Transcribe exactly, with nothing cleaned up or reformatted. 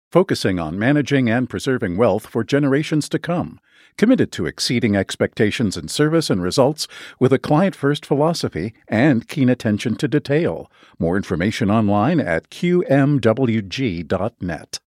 focusing on managing and preserving wealth for generations to come, committed to exceeding expectations in service and results with a client-first philosophy and keen attention to detail. More information online at q m w g dot net.